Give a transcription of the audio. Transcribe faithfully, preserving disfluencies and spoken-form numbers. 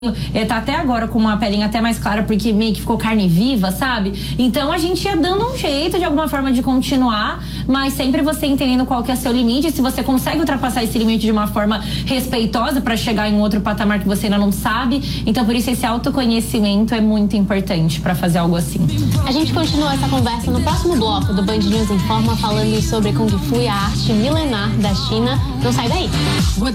É, tá até agora com uma pelinha até mais clara, porque meio que ficou carne viva, sabe? Então a gente ia dando um jeito de alguma forma de continuar, mas sempre você entendendo qual que é seu limite, se você consegue ultrapassar esse limite de uma forma respeitosa para chegar em um outro patamar que você ainda não sabe. Então por isso esse autoconhecimento é muito importante para fazer algo assim. A gente continua essa conversa no próximo bloco do Band News Informa, falando sobre Kung Fu e a arte milenar da China. Não sai daí.